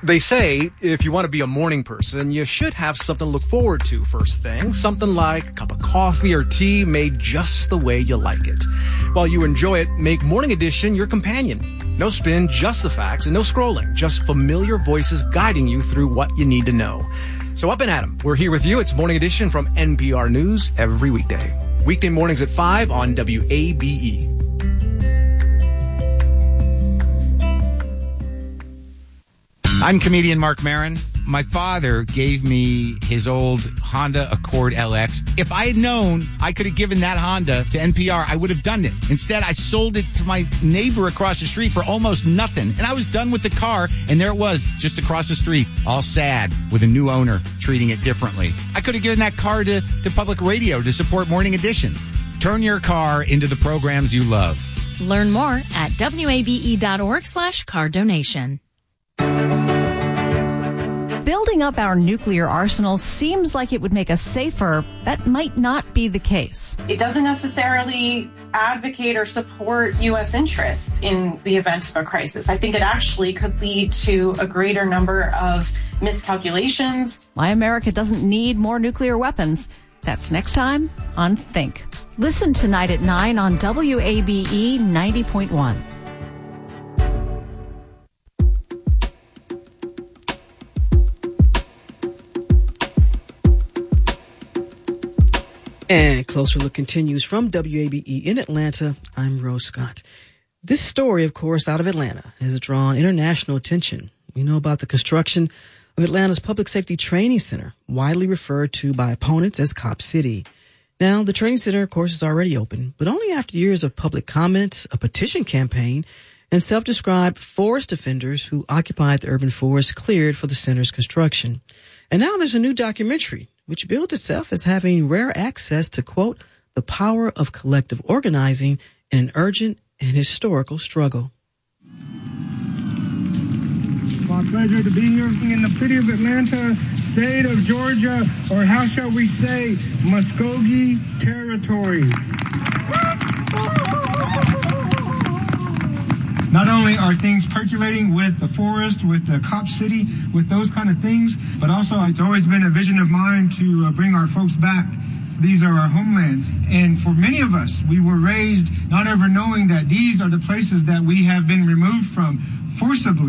They say if you want to be a morning person, you should have something to look forward to first thing. Something like a cup of coffee or tea made just the way you like it. While you enjoy it, make Morning Edition your companion. No spin, just the facts, and no scrolling. Just familiar voices guiding you through what you need to know. So up and at 'em. We're here with you. It's Morning Edition from NPR News every weekday. Weekday mornings at 5 on WABE. I'm comedian Mark Maron. My father gave me his old Honda Accord LX. If I had known I could have given that Honda to NPR, I would have done it. Instead, I sold it to my neighbor across the street for almost nothing. And I was done with the car, and there it was, just across the street, all sad, with a new owner treating it differently. I could have given that car to public radio to support Morning Edition. Turn your car into the programs you love. Learn more at WABE.org/car donation. Building up our nuclear arsenal seems like it would make us safer. That might not be the case. It doesn't necessarily advocate or support U.S. interests in the event of a crisis. I think it actually could lead to a greater number of miscalculations. Why America doesn't need more nuclear weapons. That's next time on Think. Listen tonight at 9 on WABE 90.1. And Closer Look continues from WABE in Atlanta. I'm Rose Scott. This story, of course, out of Atlanta has drawn international attention. We know about the construction of Atlanta's Public Safety Training Center, widely referred to by opponents as Cop City. Now, the training center, of course, is already open, but only after years of public comment, a petition campaign, and self-described forest defenders who occupied the urban forest cleared for the center's construction. And now there's a new documentary which billed itself as having rare access to, quote, the power of collective organizing in an urgent and historical struggle. My pleasure to be here in the city of Atlanta, state of Georgia, or how shall we say, Muskogee territory. Not only are things percolating with the forest, with the Cop City, with those kind of things, but also it's always been a vision of mine to bring our folks back. These are our homelands. And for many of us, we were raised not ever knowing that these are the places that we have been removed from forcibly.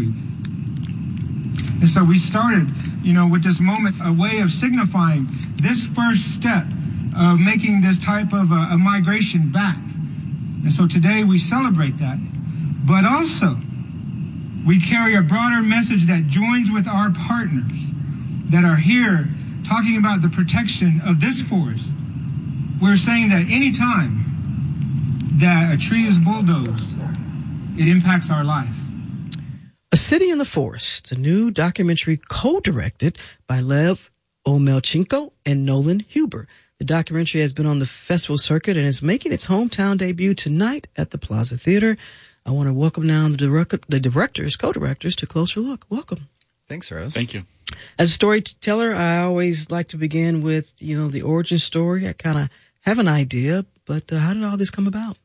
And so we started, with this moment, a way of signifying this first step of making this type of a migration back. And so today we celebrate that. But also, we carry a broader message that joins with our partners that are here talking about the protection of this forest. We're saying that any time that a tree is bulldozed, it impacts our life. A City in the Forest, a new documentary co-directed by Lev Omelchenko and Nolan Huber. The documentary has been on the festival circuit and is making its hometown debut tonight at the Plaza Theater. I want to welcome now the directors, co-directors to Closer Look. Welcome. Thanks, Rose. Thank you. As a storyteller, I always like to begin with, the origin story. I kind of have an idea, but how did all this come about?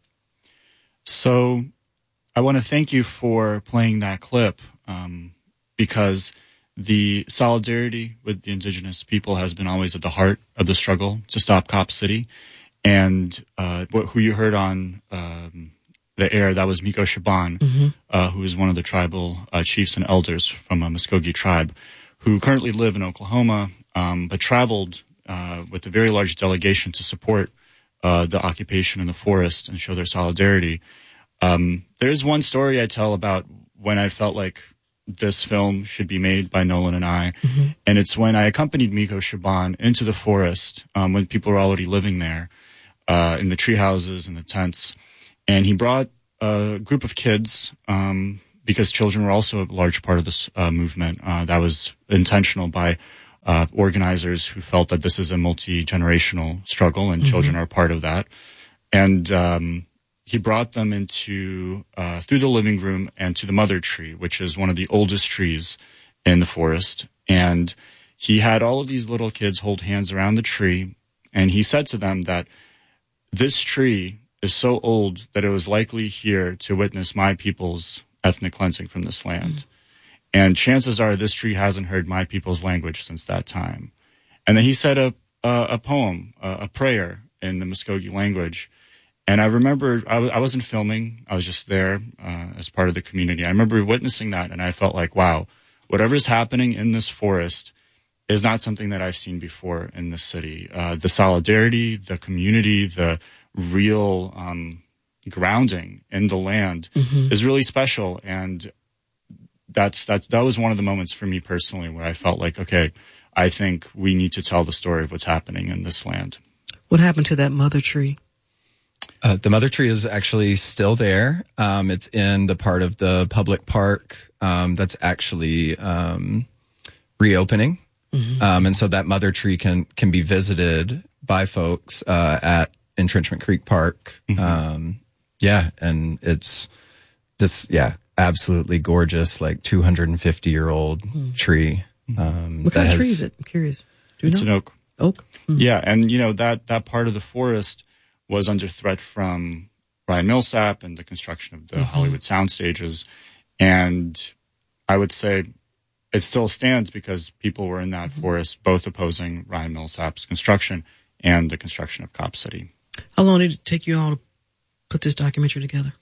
So I want to thank you for playing that clip because the solidarity with the indigenous people has been always at the heart of the struggle to stop Cop City. And who you heard on the air, that was Miko Shaban, who is one of the tribal chiefs and elders from a Muskogee tribe, who currently live in Oklahoma, but traveled with a very large delegation to support the occupation in the forest and show their solidarity. There's one story I tell about when I felt like this film should be made by Nolan and I, and it's when I accompanied Miko Shaban into the forest when people were already living there in the tree houses and the tents. And he brought a group of kids, because children were also a large part of this movement. That was intentional by organizers who felt that this is a multi-generational struggle and children are part of that. And he brought them into through the living room and to the mother tree, which is one of the oldest trees in the forest. And he had all of these little kids hold hands around the tree, and he said to them that this tree is so old that it was likely here to witness my people's ethnic cleansing from this land. And chances are this tree hasn't heard my people's language since that time. And then he said a poem, a prayer in the Muskogee language. And I remember I wasn't filming. I was just there as part of the community. I remember witnessing that, and I felt like, wow, whatever's happening in this forest is not something that I've seen before in this city. The solidarity, the community, the real grounding in the land is really special. And that was one of the moments for me personally where I felt like, okay, I think we need to tell the story of what's happening in this land. What happened to that mother tree? The mother tree is actually still there. It's in the part of the public park that's actually reopening. And so that mother tree can be visited by folks at Entrenchment Creek Park. And it's this, absolutely gorgeous, like 250-year-old tree. What kind of tree is it? I'm curious. It's an oak. Oak? Yeah, and that part of the forest was under threat from Ryan Millsap and the construction of the Hollywood sound stages. And I would say it still stands because people were in that forest, both opposing Ryan Millsap's construction and the construction of Cop City. How long did it take you all to put this documentary together?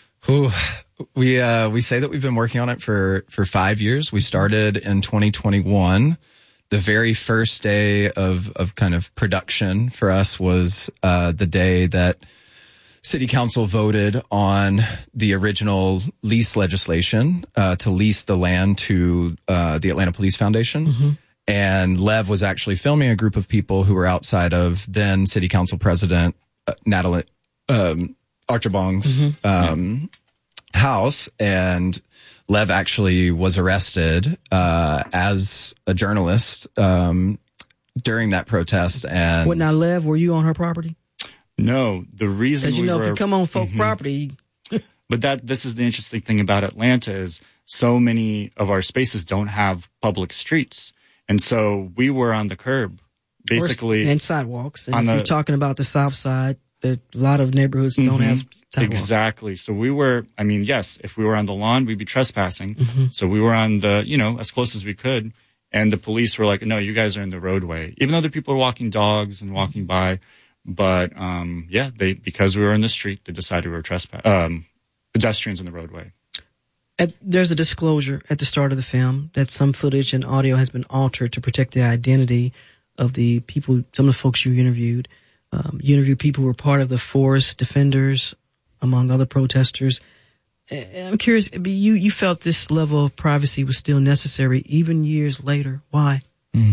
We say that we've been working on it for 5 years. We started in 2021. The very first day of kind of production for us was the day that City Council voted on the original lease legislation to lease the land to the Atlanta Police Foundation. And Lev was actually filming a group of people who were outside of then City Council President Natalie Archibong's house, and Lev actually was arrested as a journalist during that protest. And what now, Lev? Were you on her property? No, the reason because if you come on folk property. But this is the interesting thing about Atlanta is so many of our spaces don't have public streets, and so we were on the curb, basically, and sidewalks. And if you're talking about the South Side, a lot of neighborhoods don't have sidewalks. Exactly. So we were, yes, if we were on the lawn, we'd be trespassing. So we were on the, as close as we could. And the police were like, no, you guys are in the roadway. Even though the people are walking dogs and walking by. But, because we were in the street, they decided we were pedestrians in the roadway. There's a disclosure at the start of the film that some footage and audio has been altered to protect the identity of the people, some of the folks you interviewed. You interviewed people who were part of the forest defenders, among other protesters. I'm curious, you felt this level of privacy was still necessary even years later. Why?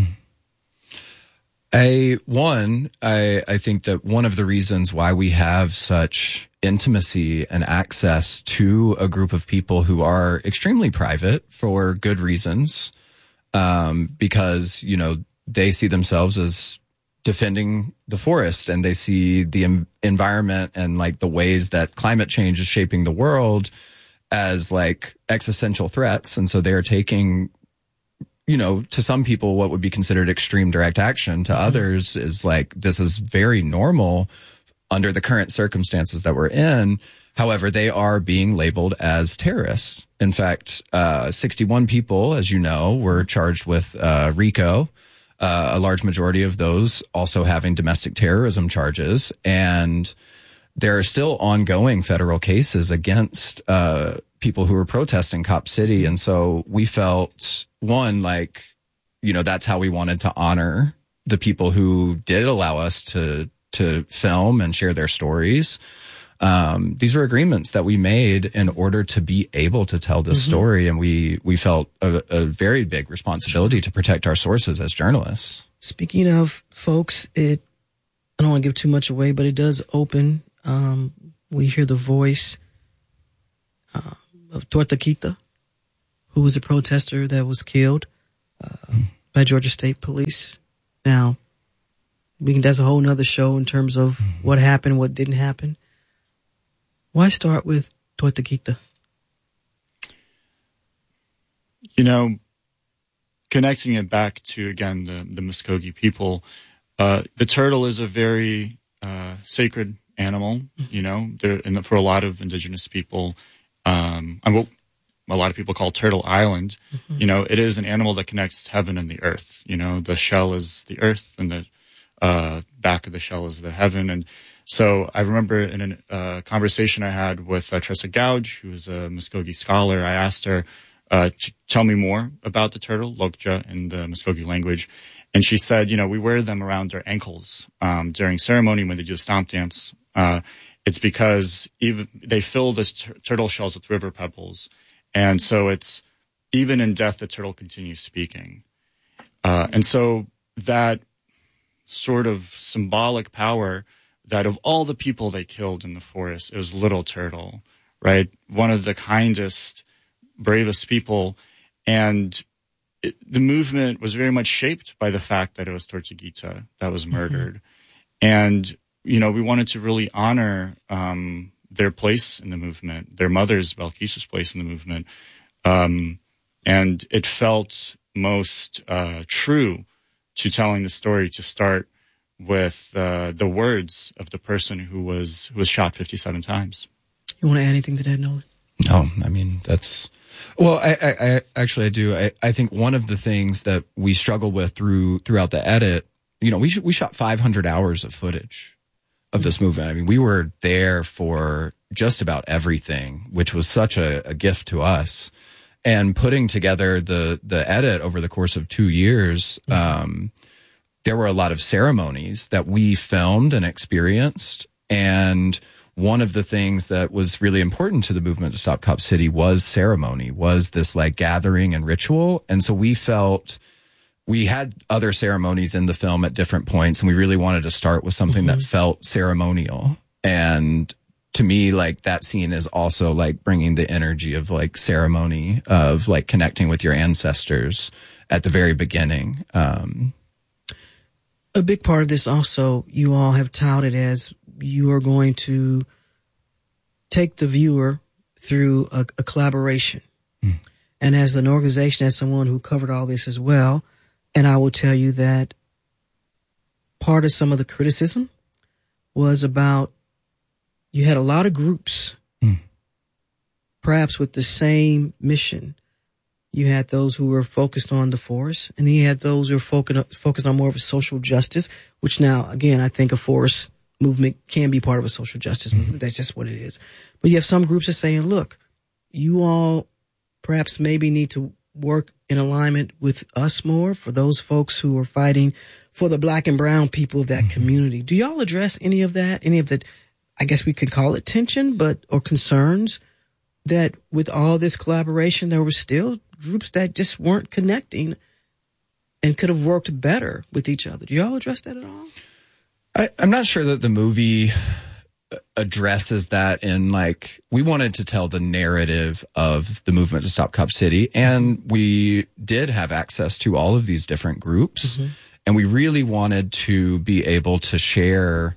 I think that one of the reasons why we have such intimacy and access to a group of people who are extremely private for good reasons, because, they see themselves as defending the forest, and they see the environment and like the ways that climate change is shaping the world as like existential threats. And so they're taking, to some people, what would be considered extreme direct action. To others is like, this is very normal under the current circumstances that we're in. However, they are being labeled as terrorists. In fact, 61 people, as you know, were charged with RICO. A large majority of those also having domestic terrorism charges. And there are still ongoing federal cases against people who are protesting Cop City. And so we felt, that's how we wanted to honor the people who did allow us to film and share their stories. These were agreements that we made in order to be able to tell this story. And we felt a very big responsibility to protect our sources as journalists. Speaking of folks, I don't want to give too much away, but it does open. We hear the voice of Tortuguita, who was a protester that was killed by Georgia State Police. Now, that's a whole nother show in terms of what happened, what didn't happen. Why start with Tortuguita? Connecting it back to, again, the Muskogee people, the turtle is a very sacred animal, for a lot of indigenous people. a lot of people call Turtle Island, it is an animal that connects heaven and the earth. The shell is the earth, and the back of the shell is the heaven. And so I remember in a conversation I had with Tressa Gouge, who is a Muskogee scholar, I asked her to tell me more about the turtle, Lokja, in the Muskogee language. And she said, we wear them around our ankles during ceremony when they do the stomp dance. It's because even they fill the turtle shells with river pebbles. And so it's even in death, the turtle continues speaking. And so that sort of symbolic power that of all the people they killed in the forest, it was Little Turtle, right? One of the kindest, bravest people. And the movement was very much shaped by the fact that it was Tortuguita that was murdered. And, we wanted to really honor their place in the movement, their mother's, Belkis's place in the movement. And it felt most true to telling the story to start with the words of the person who was shot 57 times. You want to add anything to that, Nolan? No, I mean, that's... Well, I actually do. I think one of the things that we struggle with throughout the edit, we shot 500 hours of footage of this movement. I mean, we were there for just about everything, which was such a gift to us. And putting together the edit over the course of 2 years, there were a lot of ceremonies that we filmed and experienced. And one of the things that was really important to the movement to stop Cop City was ceremony, was this like gathering and ritual. And so we felt we had other ceremonies in the film at different points, and we really wanted to start with something that felt ceremonial. And to me, like, that scene is also like bringing the energy of like ceremony, of like connecting with your ancestors at the very beginning. A big part of this also, you all have touted as you are going to take the viewer through a collaboration. And as an organization, as someone who covered all this as well, and I will tell you that part of some of the criticism was about, you had a lot of groups, perhaps with the same mission. You had those who were focused on the forest, and then you had those who were focused on more of a social justice, which now, again, I think a forest movement can be part of a social justice movement. That's just what it is. But you have some groups that are saying, look, you all perhaps maybe need to work in alignment with us more, for those folks who are fighting for the black and brown people of that community. Do y'all address any of that? Any of the, I guess we could call it tension, or concerns that with all this collaboration, there were still groups that just weren't connecting and could have worked better with each other? Do y'all address that at all? I'm not sure that the movie addresses that in, like, we wanted to tell the narrative of the movement to stop Cop City, and we did have access to all of these different groups, and we really wanted to be able to share,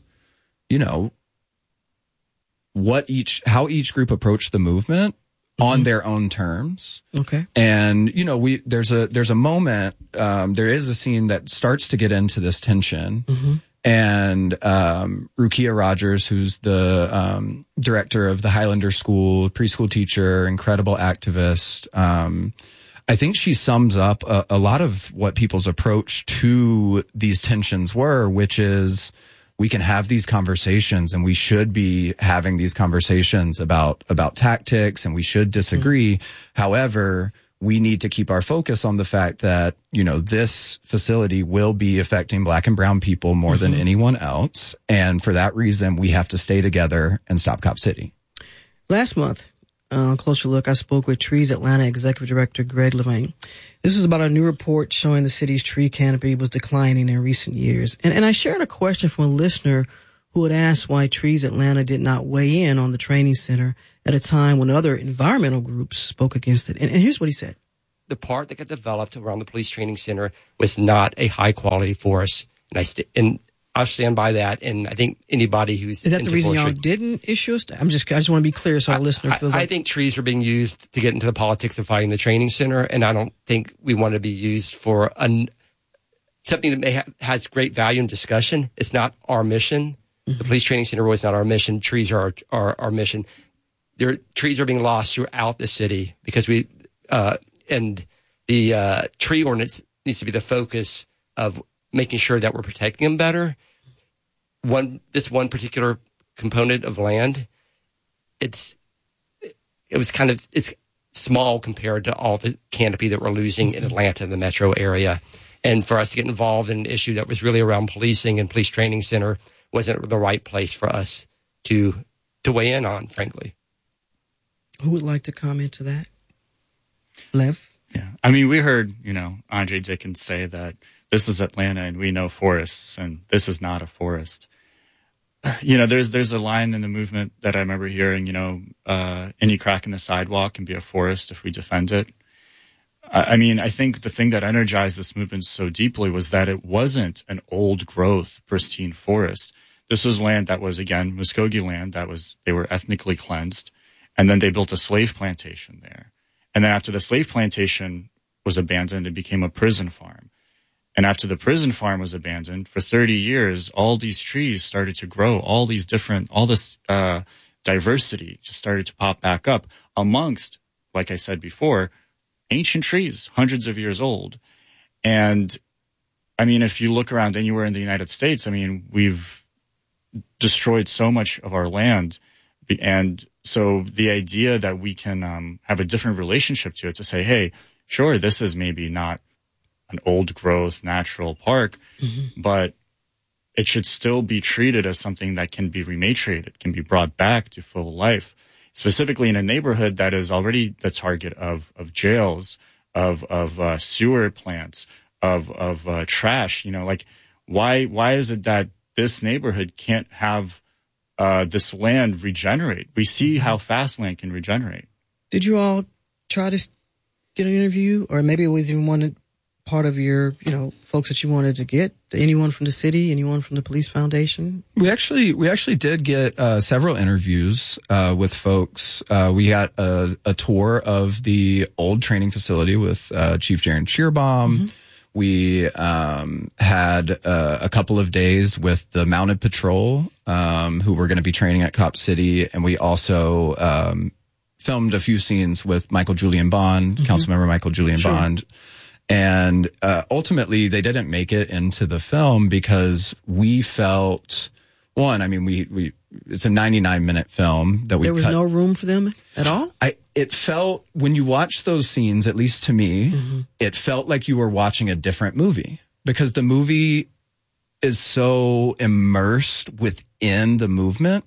how each group approached the movement on their own terms. Okay. And, there's a moment, there is a scene that starts to get into this tension. And Rukia Rogers, who's the director of the Highlander School, preschool teacher, incredible activist, I think she sums up a lot of what people's approach to these tensions were, which is, we can have these conversations, and we should be having these conversations about tactics, and we should disagree. However, we need to keep our focus on the fact that, this facility will be affecting black and brown people more than anyone else. And for that reason, we have to stay together and stop Cop City. Last month, on Closer Look, I spoke with Trees Atlanta Executive Director Greg Levine. This is about a new report showing the city's tree canopy was declining in recent years. And I shared a question from a listener who had asked why Trees Atlanta did not weigh in on the training center at a time when other environmental groups spoke against it. And here's what he said. The part that got developed around the police training center was not a high quality forest. And I'll stand by that. And I think anybody who's... Is that the reason y'all didn't issue a I just want to be clear so our listener feels I think trees are being used to get into the politics of fighting the training center. And I don't think we want to be used for something that has great value in discussion. It's not our mission. The police training center was not our mission. Trees are our mission. trees are being lost throughout the city because and the tree ordinance needs to be the focus of making sure that we're protecting them better. This one particular component of land, it's small compared to all the canopy that we're losing in Atlanta, the metro area. And for us to get involved in an issue that was really around policing and police training center wasn't the right place for us to weigh in on, frankly. Who would like to comment to that? Lev? Yeah. I mean, we heard, Andre Dickens say that this is Atlanta and we know forests and this is not a forest. There's a line in the movement that I remember hearing, any crack in the sidewalk can be a forest if we defend it. I mean, I think the thing that energized this movement so deeply was that it wasn't an old growth, pristine forest. This was land that was, again, Muskogee land they were ethnically cleansed. And then they built a slave plantation there. And then after the slave plantation was abandoned, it became a prison farm. And after the prison farm was abandoned, for 30 years, all these trees started to grow. All this diversity just started to pop back up amongst, like I said before, ancient trees, hundreds of years old. And I mean, if you look around anywhere in the United States, I mean, we've destroyed so much of our land. And so the idea that we can have a different relationship to it, to say, hey, sure, this is maybe not an old growth natural park, but it should still be treated as something that can be rematriated, can be brought back to full life, specifically in a neighborhood that is already the target of jails, of sewer plants, of trash. Why is it that this neighborhood can't have this land regenerate? We see how fast land can regenerate. Did you all try to get an interview, or maybe it was even part of your, folks that you wanted to get? Anyone from the city, anyone from the police foundation? We actually did get several interviews with folks. We got a tour of the old training facility with Chief Jaron Schierbaum. We had a couple of days with the Mounted Patrol, who were going to be training at Cop City, and we also filmed a few scenes with Michael Julian Bond, Councilmember Michael Julian Bond. And ultimately, they didn't make it into the film because we felt, it's a 99-minute film that we There was no room for them at all? It felt, when you watch those scenes, at least to me, it felt like you were watching a different movie, because the movie is so immersed within the movement.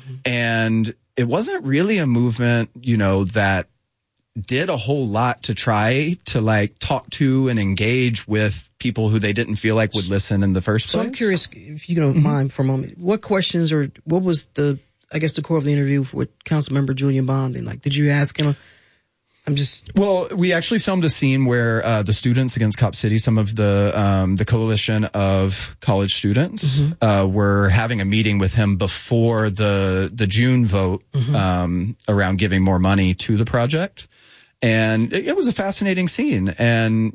And it wasn't really a movement, that did a whole lot to try to talk to and engage with people who they didn't feel like would listen in the first place. So I'm curious, if you don't mind for a moment, what questions, or what was the core of the interview with Councilmember Julian Bond? And did you ask him? Well, we actually filmed a scene where the Students Against Cop City, some of the coalition of college students, were having a meeting with him before the June vote around giving more money to the project. And it was a fascinating scene. And,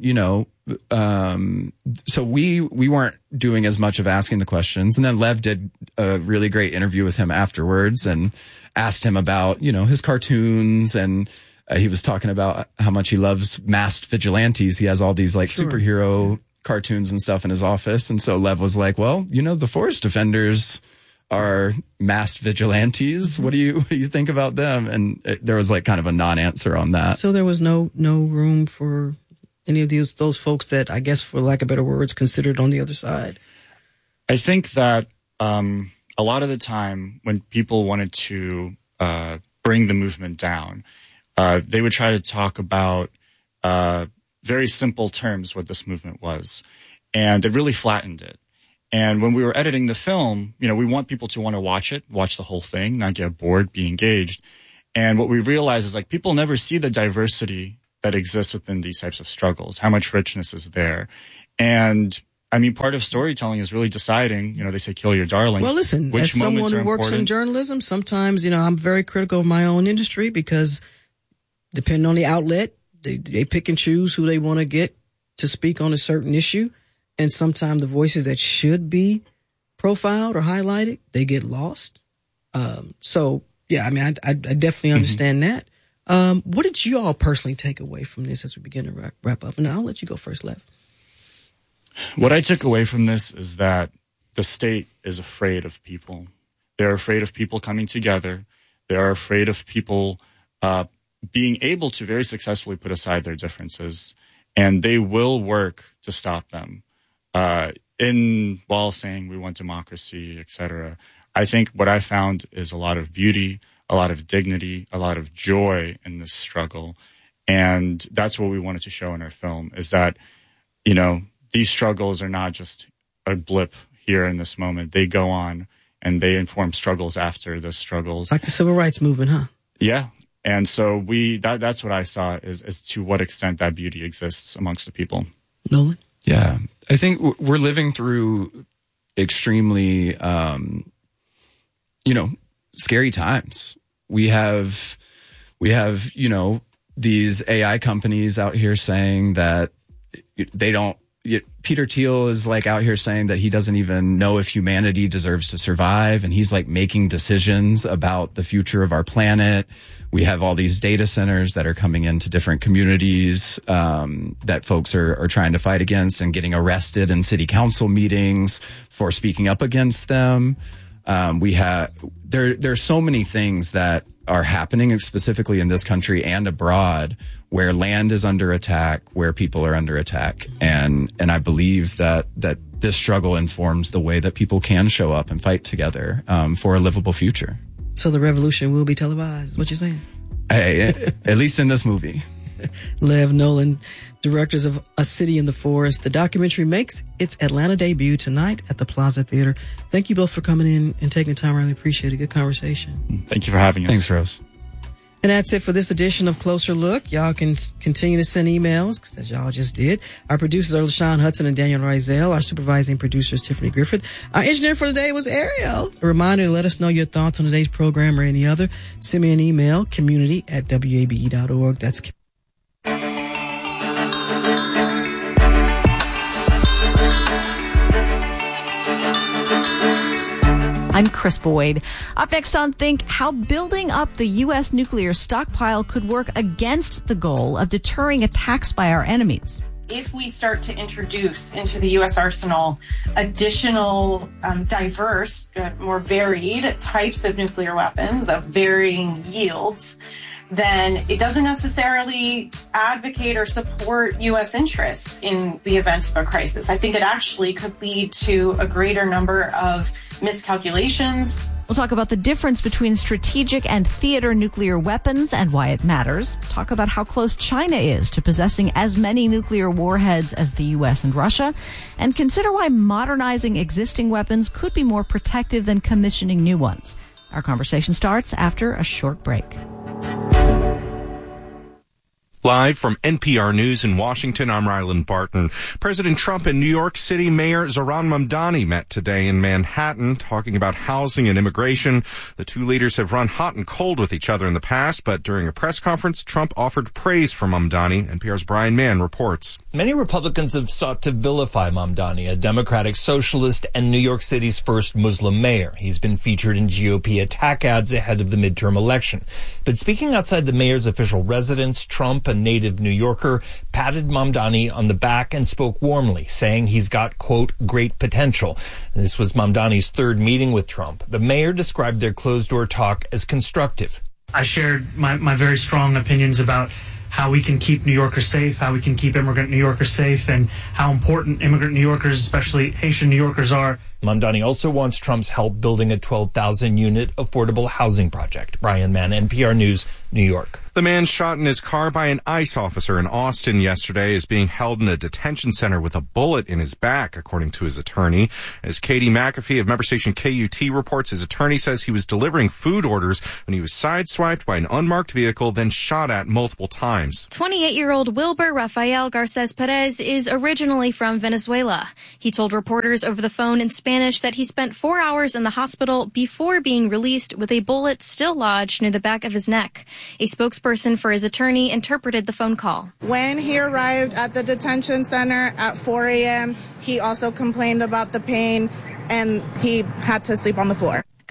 so we weren't doing as much of asking the questions. And then Lev did a really great interview with him afterwards and asked him about, his cartoons. And he was talking about how much he loves masked vigilantes. He has all these superhero cartoons and stuff in his office. And so Lev was like, well, the Forest Defenders are masked vigilantes. What do you think about them? And there was kind of a non-answer on that. So there was no room for any of those folks that, I guess, for lack of better words, considered on the other side. I think that a lot of the time when people wanted to bring the movement down, they would try to talk about very simple terms what this movement was, and it really flattened it. And when we were editing the film, we want people to want to watch the whole thing, not get bored, be engaged. And what we realize is people never see the diversity that exists within these types of struggles, how much richness is there. And part of storytelling is really deciding, they say kill your darlings. Well, listen, as someone who works in journalism, sometimes, I'm very critical of my own industry because depending on the outlet, they pick and choose who they want to get to speak on a certain issue. And sometimes the voices that should be profiled or highlighted, they get lost. So, Yeah, I mean, I definitely understand that. What did you all personally take away from this as we begin to wrap up? And I'll let you go first, Lev. What I took away from this is that the state is afraid of people. They're afraid of people coming together. They're afraid of people being able to very successfully put aside their differences, and they will work to stop them. While saying we want democracy, etc. I think what I found is a lot of beauty, a lot of dignity, a lot of joy in this struggle. And that's what we wanted to show in our film, is that, you know, these struggles are not just a blip here in this moment. They go on and they inform struggles after the struggles. Like the civil rights movement, huh? Yeah. And so that's what I saw is to what extent that beauty exists amongst the people. Nolan? Yeah. I think we're living through extremely, scary times. We have, these AI companies out here saying that they don't, Peter Thiel is like out here saying that he doesn't even know if humanity deserves to survive. And he's like making decisions about the future of our planet. We have all these data centers that are coming into different communities, that folks are trying to fight against and getting arrested in city council meetings for speaking up against them. There's so many things that are happening specifically in this country and abroad where land is under attack, where people are under attack. And I believe that this struggle informs the way that people can show up and fight together, for a livable future. So the revolution will be televised, what you're saying? At least in this movie. Lev, Nolan, directors of A City in the Forest. The documentary makes its Atlanta debut tonight at the Plaza Theater. Thank you both for coming in and taking the time. I really appreciate it. Good conversation. Thank you for having us. Thanks, Rose. And that's it for this edition of Closer Look. Y'all can continue to send emails, as y'all just did. Our producers are LaShawn Hudson and Daniel Rizal. Our supervising producer is Tiffany Griffith. Our engineer for the day was Ariel. A reminder to let us know your thoughts on today's program or any other. Send me an email, community@wabe.org. That's I'm Chris Boyd. Up next on Think, how building up the U.S. nuclear stockpile could work against the goal of deterring attacks by our enemies. If we start to introduce into the U.S. arsenal additional diverse, more varied types of nuclear weapons of varying yields, then it doesn't necessarily advocate or support U.S. interests in the event of a crisis. I think it actually could lead to a greater number of miscalculations. We'll talk about the difference between strategic and theater nuclear weapons and why it matters. Talk about how close China is to possessing as many nuclear warheads as the U.S. and Russia. And consider why modernizing existing weapons could be more protective than commissioning new ones. Our conversation starts after a short break. Live from NPR News in Washington, I'm Ryland Barton. President Trump and New York City Mayor Zohran Mamdani met today in Manhattan, talking about housing and immigration. The two leaders have run hot and cold with each other in the past, but during a press conference, Trump offered praise for Mamdani. NPR's Brian Mann reports. Many Republicans have sought to vilify Mamdani, a Democratic socialist and New York City's first Muslim mayor. He's been featured in GOP attack ads ahead of the midterm election. But speaking outside the mayor's official residence, Trump, a native New Yorker, patted Mamdani on the back and spoke warmly, saying he's got, quote, great potential. This was Mamdani's third meeting with Trump. The mayor described their closed-door talk as constructive. I shared my very strong opinions about how we can keep New Yorkers safe, how we can keep immigrant New Yorkers safe, and how important immigrant New Yorkers, especially Haitian New Yorkers, are. Mamdani also wants Trump's help building a 12,000-unit affordable housing project. Brian Mann, NPR News, New York. The man shot in his car by an ICE officer in Austin yesterday is being held in a detention center with a bullet in his back, according to his attorney. As Katie McAfee of member station KUT reports, his attorney says he was delivering food orders when he was sideswiped by an unmarked vehicle, then shot at multiple times. 28-year-old Wilber Rafael Garces Perez is originally from Venezuela. He told reporters over the phone in Spanish that he spent 4 hours in the hospital before being released with a bullet still lodged near the back of his neck. A spokesperson for his attorney interpreted the phone call. When he arrived at the detention center at 4 a.m., he also complained about the pain and he had to sleep on the floor.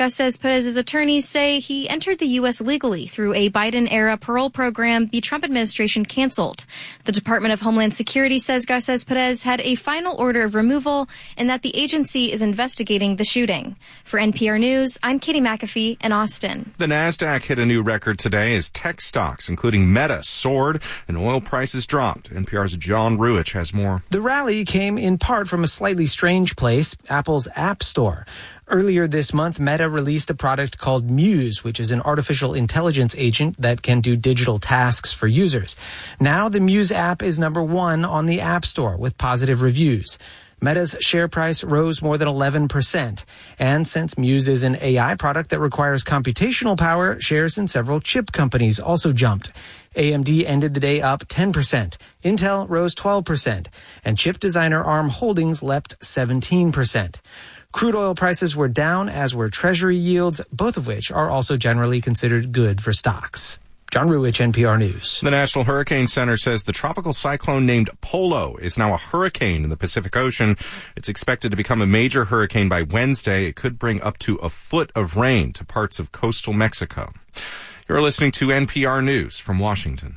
Garces Perez's attorneys say he entered the U.S. legally through a Biden-era parole program the Trump administration canceled. The Department of Homeland Security says Garces Perez had a final order of removal and that the agency is investigating the shooting. For NPR News, I'm Katie McAfee in Austin. The NASDAQ hit a new record today as tech stocks, including Meta, soared and oil prices dropped. NPR's John Ruich has more. The rally came in part from a slightly strange place, Apple's App Store. Earlier this month, Meta released a product called Muse, which is an artificial intelligence agent that can do digital tasks for users. Now the Muse app is number 1 on the App Store with positive reviews. Meta's share price rose more than 11%. And since Muse is an AI product that requires computational power, shares in several chip companies also jumped. AMD ended the day up 10%. Intel rose 12%. And chip designer ARM Holdings leapt 17%. Crude oil prices were down, as were Treasury yields, both of which are also generally considered good for stocks. John Ruich, NPR News. The National Hurricane Center says the tropical cyclone named Polo is now a hurricane in the Pacific Ocean. It's expected to become a major hurricane by Wednesday. It could bring up to a foot of rain to parts of coastal Mexico. You're listening to NPR News from Washington.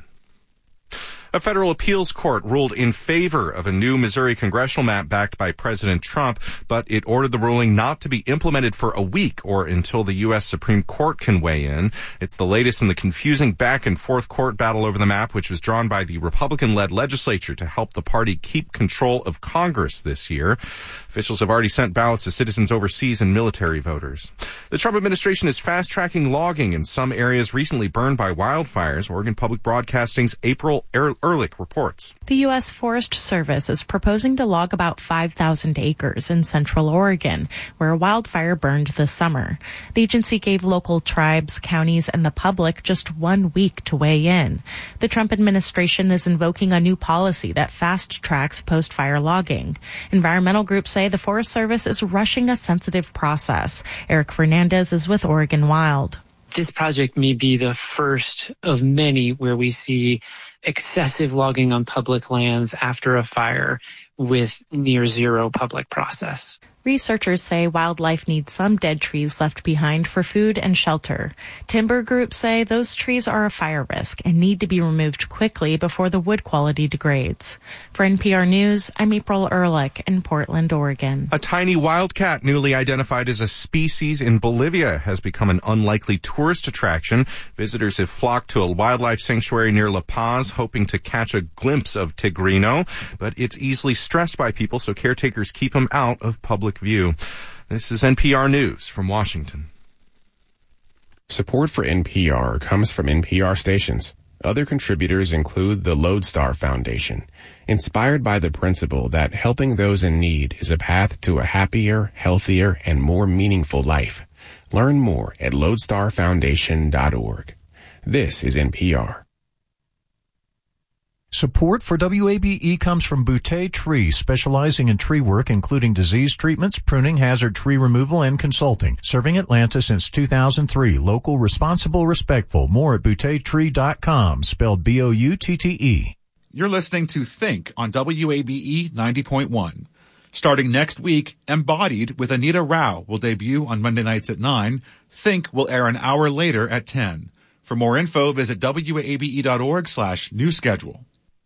A federal appeals court ruled in favor of a new Missouri congressional map backed by President Trump, but it ordered the ruling not to be implemented for a week or until the U.S. Supreme Court can weigh in. It's the latest in the confusing back-and-forth court battle over the map, which was drawn by the Republican-led legislature to help the party keep control of Congress this year. Officials have already sent ballots to citizens overseas and military voters. The Trump administration is fast-tracking logging in some areas recently burned by wildfires. Oregon Public Broadcasting's April Ehrlich reports. The U.S. Forest Service is proposing to log about 5,000 acres in central Oregon, where a wildfire burned this summer. The agency gave local tribes, counties, and the public just 1 week to weigh in. The Trump administration is invoking a new policy that fast-tracks post-fire logging. Environmental groups say the Forest Service is rushing a sensitive process. Eric Fernandez is with Oregon Wild. This project may be the first of many where we see excessive logging on public lands after a fire with near zero public process. Researchers say wildlife needs some dead trees left behind for food and shelter. Timber groups say those trees are a fire risk and need to be removed quickly before the wood quality degrades. For NPR News, I'm April Ehrlich in Portland, Oregon. A tiny wildcat newly identified as a species in Bolivia has become an unlikely tourist attraction. Visitors have flocked to a wildlife sanctuary near La Paz, hoping to catch a glimpse of Tigrino, but it's easily stressed by people, so caretakers keep him out of public view. This is NPR News from Washington. Support for NPR comes from NPR stations. Other contributors include the Lodestar Foundation, inspired by the principle that helping those in need is a path to a happier, healthier, and more meaningful life. Learn more at lodestarfoundation.org. This is NPR. Support for WABE comes from Boutte Tree, specializing in tree work, including disease treatments, pruning, hazard tree removal, and consulting. Serving Atlanta since 2003. Local, responsible, respectful. More at bouttetree.com, spelled B-O-U-T-T-E. You're listening to Think on WABE 90.1. Starting next week, Embodied with Anita Rao will debut on Monday nights at 9. Think will air an hour later at 10. For more info, visit wabe.org/new schedule.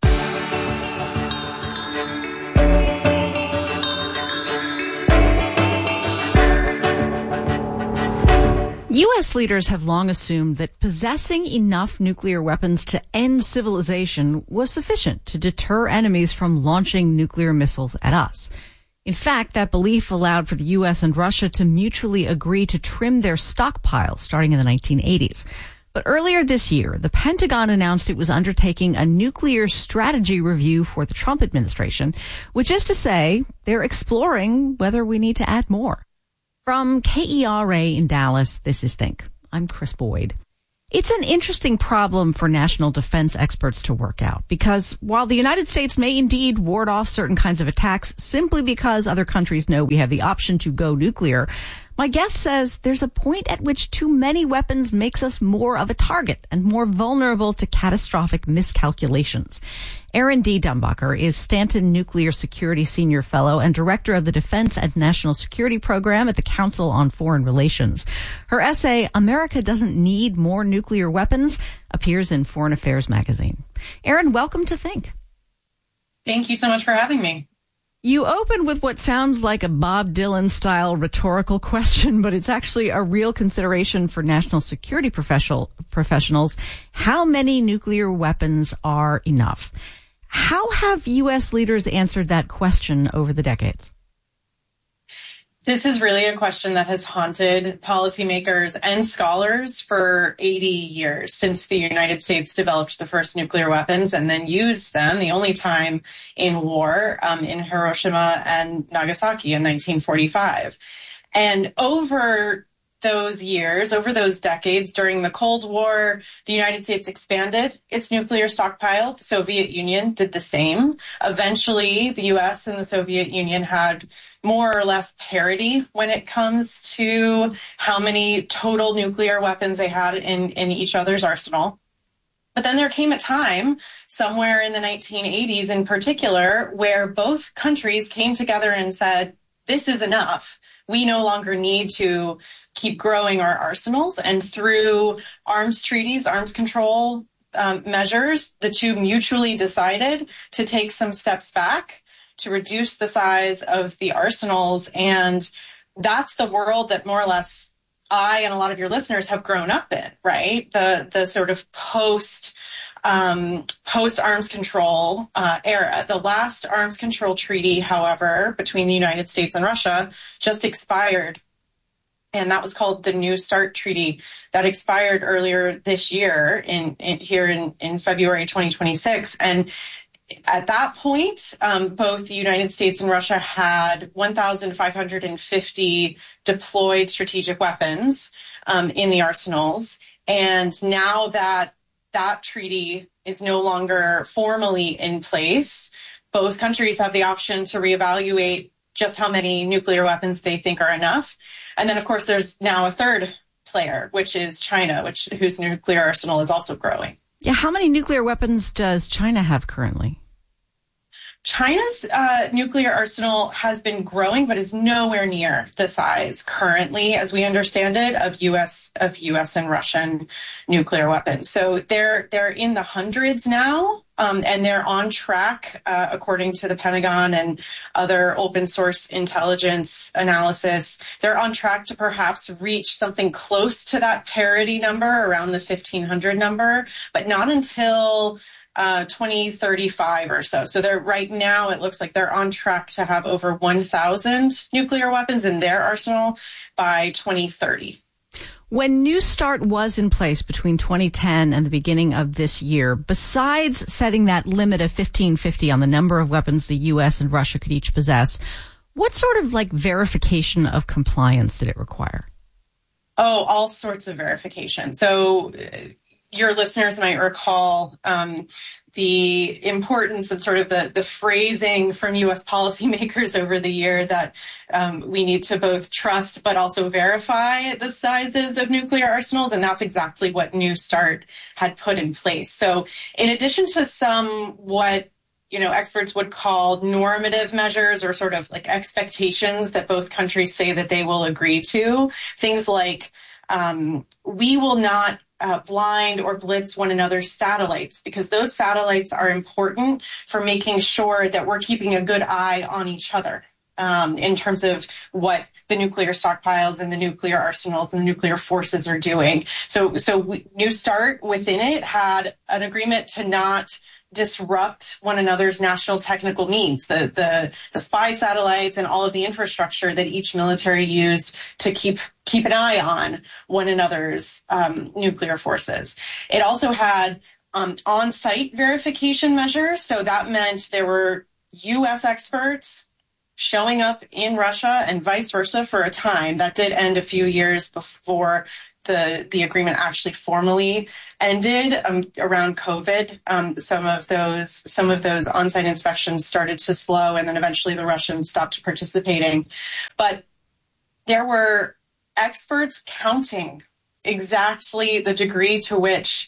U.S. leaders have long assumed that possessing enough nuclear weapons to end civilization was sufficient to deter enemies from launching nuclear missiles at us. In fact, that belief allowed for the U.S. and Russia to mutually agree to trim their stockpiles starting in the 1980s. But earlier this year, the Pentagon announced it was undertaking a nuclear strategy review for the Trump administration, which is to say they're exploring whether we need to add more. From KERA in Dallas, this is Think. I'm Chris Boyd. It's an interesting problem for national defense experts to work out because while the United States may indeed ward off certain kinds of attacks simply because other countries know we have the option to go nuclear, My guest says there's a point at which too many weapons makes us more of a target and more vulnerable to catastrophic miscalculations. Erin D. Dumbacher is Stanton Nuclear Security Senior Fellow and Director of the Defense and National Security Program at the Council on Foreign Relations. Her essay, America Doesn't Need More Nuclear Weapons, appears in Foreign Affairs magazine. Erin, welcome to Think. Thank you so much for having me. You open with what sounds like a Bob Dylan-style rhetorical question, but it's actually a real consideration for national security professionals. How many nuclear weapons are enough? How have U.S. leaders answered that question over the decades? This is really a question that has haunted policymakers and scholars for 80 years since the United States developed the first nuclear weapons and then used them, the only time in war, in Hiroshima and Nagasaki in 1945. And over those years, over those decades, during the Cold War, the United States expanded its nuclear stockpile. The Soviet Union did the same. Eventually, the U.S. and the Soviet Union had more or less parity when it comes to how many total nuclear weapons they had in each other's arsenal. But then there came a time, somewhere in the 1980s in particular, where both countries came together and said, this is enough. We no longer need to keep growing our arsenals. And through arms treaties, arms control measures, the two mutually decided to take some steps back to reduce the size of the arsenals. And that's the world that more or less I and a lot of your listeners have grown up in, right? The sort of post arms control era. The last arms control treaty, however, between the United States and Russia just expired. And that was called the New START Treaty that expired earlier this year in February 2026. And at that point, both the United States and Russia had 1,550 deployed strategic weapons in the arsenals. And now that treaty is no longer formally in place, both countries have the option to reevaluate just how many nuclear weapons they think are enough. And then, of course, there's now a third player, which is China, whose nuclear arsenal is also growing. Yeah, how many nuclear weapons does China have currently? China's nuclear arsenal has been growing, but is nowhere near the size currently, as we understand it, of U.S. and Russian nuclear weapons. So they're in the hundreds now, and they're on track, according to the Pentagon and other open source intelligence analysis. They're on track to perhaps reach something close to that parity number, around the 1,500 number, but not until 2035 or so. So right now, it looks like they're on track to have over 1,000 nuclear weapons in their arsenal by 2030. When New START was in place between 2010 and the beginning of this year, besides setting that limit of 1,550 on the number of weapons the U.S. and Russia could each possess, what sort of verification of compliance did it require? Oh, all sorts of verification. So your listeners might recall the importance and sort of the phrasing from U.S. policymakers over the year that we need to both trust but also verify the sizes of nuclear arsenals, and that's exactly what New START had put in place. So in addition to some what experts would call normative measures or sort of expectations that both countries say that they will agree to, things like we will not blind or blitz one another's satellites, because those satellites are important for making sure that we're keeping a good eye on each other in terms of what the nuclear stockpiles and the nuclear arsenals and the nuclear forces are doing. So New START within it had an agreement to not disrupt one another's national technical needs, the spy satellites and all of the infrastructure that each military used to keep an eye on one another's nuclear forces. It also had on-site verification measures. So that meant there were U.S. experts showing up in Russia and vice versa for a time. That did end a few years before the agreement actually formally ended around COVID. Some of those on-site inspections started to slow, and then eventually the Russians stopped participating. But there were experts counting exactly the degree to which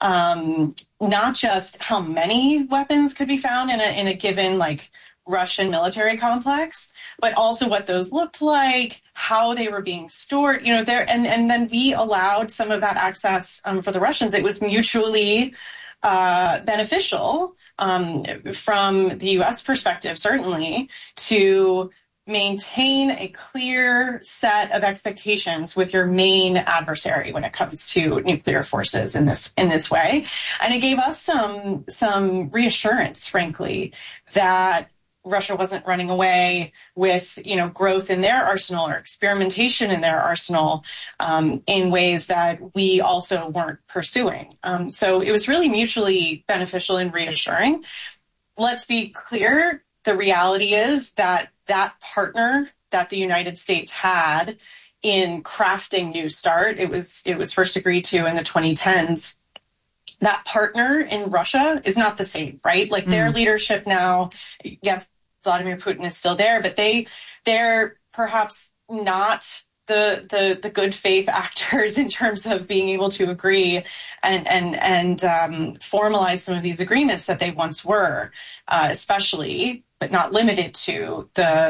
not just how many weapons could be found in a given like Russian military complex, but also what those looked like, how they were being stored, there, and then we allowed some of that access for the Russians. It was mutually beneficial from the U.S. perspective, certainly, to maintain a clear set of expectations with your main adversary when it comes to nuclear forces in this way. And it gave us some reassurance, frankly, that Russia wasn't running away with, growth in their arsenal or experimentation in their arsenal in ways that we also weren't pursuing. So it was really mutually beneficial and reassuring. Let's be clear. The reality is that partner that the United States had in crafting New START, it was first agreed to in the 2010s. That partner in Russia is not the same, right? Like their leadership now, yes, Vladimir Putin is still there, but they're perhaps not the good faith actors in terms of being able to agree and formalize some of these agreements that they once were, especially but not limited to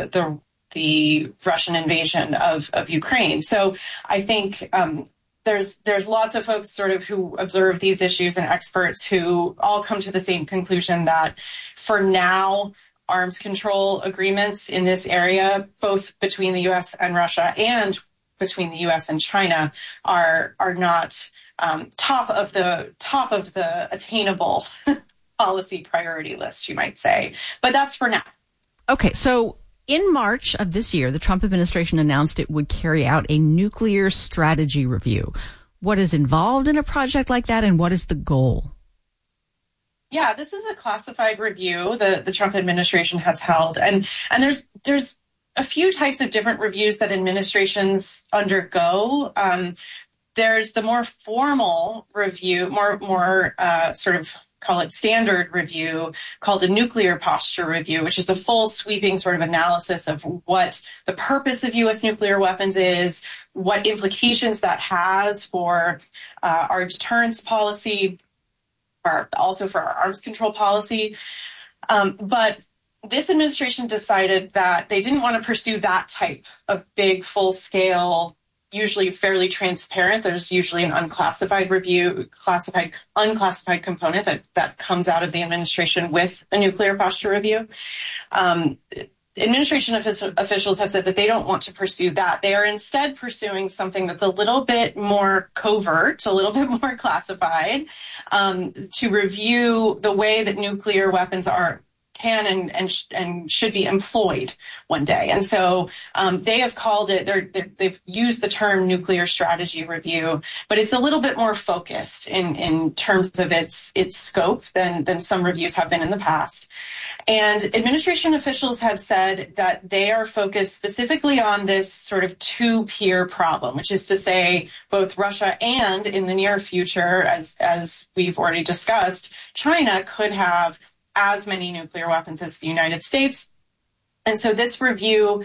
the Russian invasion of Ukraine. So I think there's lots of folks sort of who observe these issues and experts who all come to the same conclusion that for now, arms control agreements in this area, both between the U.S. and Russia and between the U.S. and China, are not top of the attainable policy priority list, you might say. But that's for now. Okay, so in March of this year, the Trump administration announced it would carry out a nuclear strategy review. What is involved in a project like that, and what is the goal? Yeah, this is a classified review the Trump administration has held. And there's a few types of different reviews that administrations undergo. There's the more formal review, more sort of call it standard review, called a nuclear posture review, which is a full sweeping sort of analysis of what the purpose of U.S. nuclear weapons is, what implications that has for our deterrence policy, also for our arms control policy. But this administration decided that they didn't want to pursue that type of big, full-scale, usually fairly transparent. There's usually an unclassified component that comes out of the administration with a nuclear posture review. Administration officials have said that they don't want to pursue that. They are instead pursuing something that's a little bit more covert, a little bit more classified, to review the way that nuclear weapons can and should be employed one day. And so they have called it, they've used the term nuclear strategy review, but it's a little bit more focused in terms of its scope than some reviews have been in the past. And administration officials have said that they are focused specifically on this sort of two-peer problem, which is to say both Russia and, in the near future, as we've already discussed, China could have as many nuclear weapons as the United States. And so this review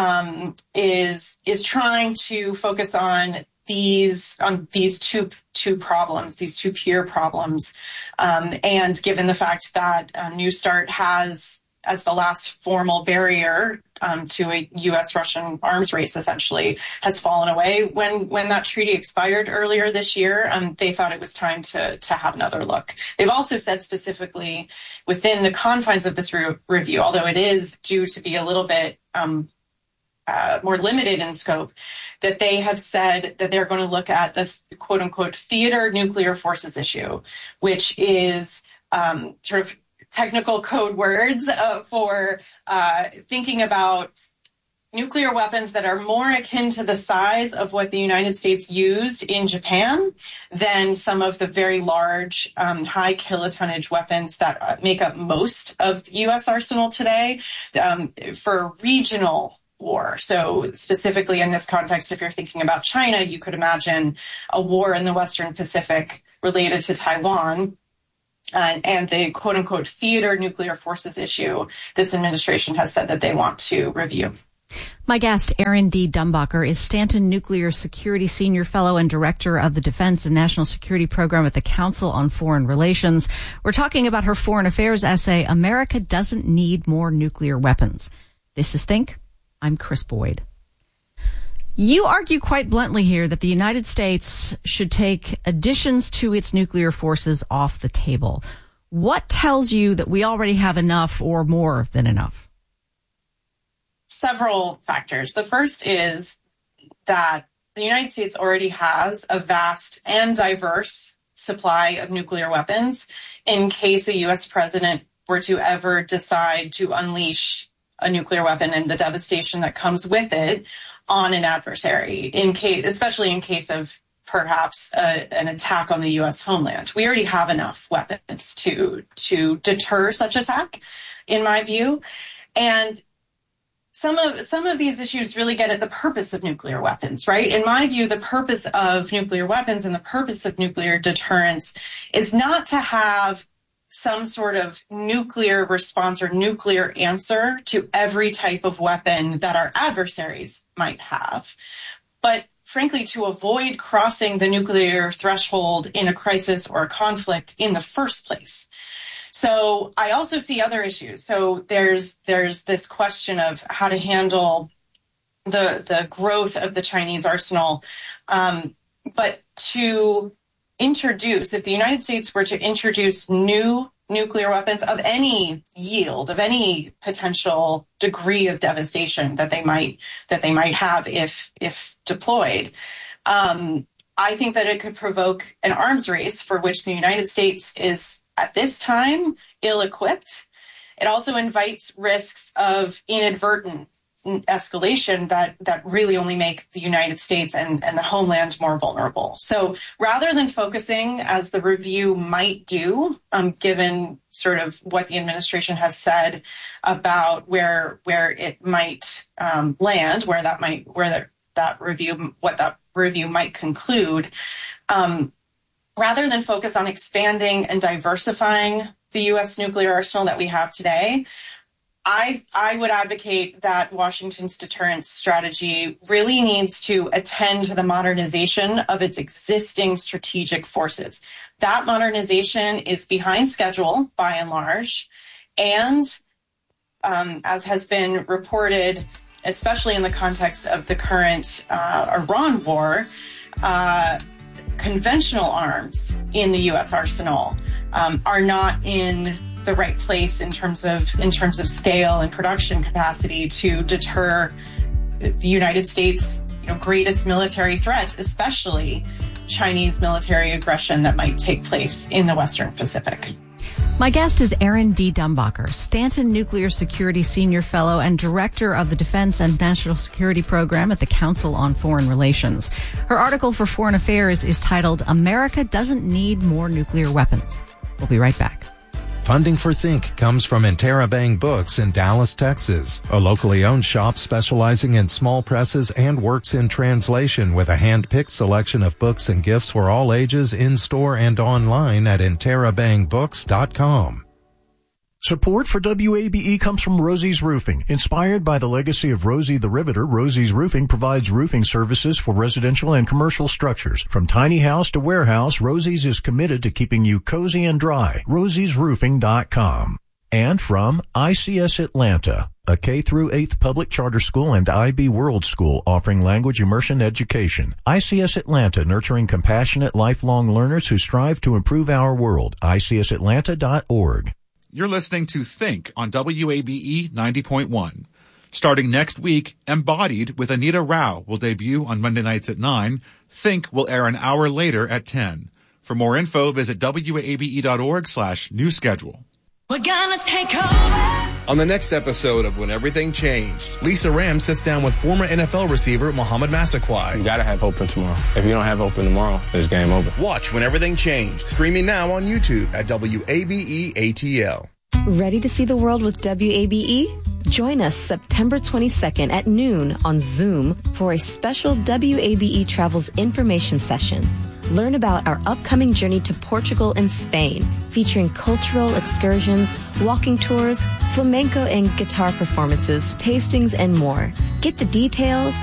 is trying to focus on these two problems, these two peer problems. And given the fact that New START has, as the last formal barrier to a U.S.-Russian arms race, essentially, has fallen away. When that treaty expired earlier this year, they thought it was time to have another look. They've also said specifically within the confines of this review, although it is due to be a little bit more limited in scope, that they have said that they're going to look at the quote-unquote theater nuclear forces issue, which is sort of technical code words for thinking about nuclear weapons that are more akin to the size of what the United States used in Japan than some of the very large, high kilotonnage weapons that make up most of the U.S. arsenal today for regional war. So specifically in this context, if you're thinking about China, you could imagine a war in the Western Pacific related to Taiwan. And the quote-unquote theater nuclear forces issue, this administration has said that they want to review. My guest, Aaron D. Dumbacher, is Stanton Nuclear Security Senior Fellow and Director of the Defense and National Security Program at the Council on Foreign Relations. We're talking about her foreign affairs essay, America Doesn't Need More Nuclear Weapons. This is Think. I'm Chris Boyd. You argue quite bluntly here that the United States should take additions to its nuclear forces off the table. What tells you that we already have enough or more than enough? Several factors. The first is that the United States already has a vast and diverse supply of nuclear weapons in case a U.S. president were to ever decide to unleash a nuclear weapon and the devastation that comes with it on an adversary, especially in case of perhaps an attack on the U.S. homeland. We already have enough weapons to deter such attack, in my view. And some of these issues really get at the purpose of nuclear weapons, right? In my view, the purpose of nuclear weapons and the purpose of nuclear deterrence is not to have some sort of nuclear response or nuclear answer to every type of weapon that our adversaries might have, but frankly, to avoid crossing the nuclear threshold in a crisis or a conflict in the first place. So I also see other issues. So there's this question of how to handle the growth of the Chinese arsenal. But to introduce, if the United States were to introduce new nuclear weapons of any yield, of any potential degree of devastation that they might have if deployed, I think that it could provoke an arms race for which the United States is, at this time, ill-equipped. It also invites risks of inadvertent escalation that really only make the United States and the homeland more vulnerable. So rather than focusing, as the review might do, given sort of what the administration has said about where it might land, what that review might conclude, rather than focus on expanding and diversifying the U.S. nuclear arsenal that we have today, I would advocate that Washington's deterrence strategy really needs to attend to the modernization of its existing strategic forces. That modernization is behind schedule, by and large, and as has been reported, especially in the context of the current Iran war, conventional arms in the U.S. arsenal are not in the right place in terms of scale and production capacity to deter the United States' greatest military threats, especially Chinese military aggression that might take place in the Western Pacific. My guest is Aaron D. Dumbacher, Stanton Nuclear Security Senior Fellow and Director of the Defense and National Security Program at the Council on Foreign Relations. Her article for Foreign Affairs is titled, America Doesn't Need More Nuclear Weapons. We'll be right back. Funding for Think comes from Interabang Books in Dallas, Texas, a locally owned shop specializing in small presses and works in translation with a hand-picked selection of books and gifts for all ages in-store and online at interabangbooks.com. Support for WABE comes from Rosie's Roofing. Inspired by the legacy of Rosie the Riveter, Rosie's Roofing provides roofing services for residential and commercial structures. From tiny house to warehouse, Rosie's is committed to keeping you cozy and dry. rosiesroofing.com. And from ICS Atlanta, a K-8 public charter school and IB World School offering language immersion education. ICS Atlanta, nurturing compassionate lifelong learners who strive to improve our world. ICSAtlanta.org. You're listening to Think on WABE 90.1. Starting next week, Embodied with Anita Rao will debut on Monday nights at 9. Think will air an hour later at 10. For more info, visit wabe.org/news schedule. We're gonna take over. On the next episode of When Everything Changed, Lisa Ram sits down with former NFL receiver Mohamed Massaquoi. You gotta have hope in tomorrow. If you don't have hope in tomorrow, it's game over. Watch When Everything Changed, streaming now on YouTube at WABE ATL. Ready to see the world with WABE? Join us September 22nd at noon on Zoom for a special WABE Travels information session. Learn about our upcoming journey to Portugal and Spain, featuring cultural excursions, walking tours, flamenco and guitar performances, tastings, and more. Get the details